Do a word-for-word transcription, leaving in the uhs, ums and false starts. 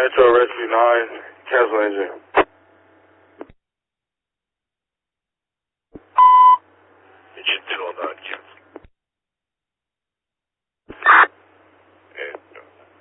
Metro Rescue nine, cancel engine. Engine two oh nine.